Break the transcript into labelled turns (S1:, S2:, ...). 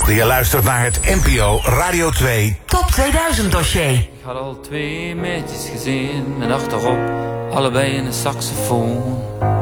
S1: Je luistert naar het NPO Radio 2 Top 2000 dossier.
S2: Ik had al 2 meisjes gezien met achterop allebei een saxofoon.